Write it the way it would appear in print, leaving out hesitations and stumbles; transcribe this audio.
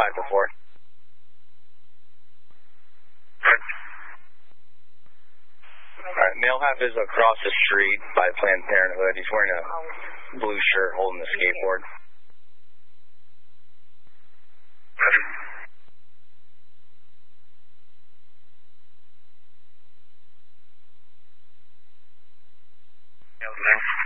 before. Alright, male half is across the street by Planned Parenthood. He's wearing a blue shirt holding the skateboard. Okay.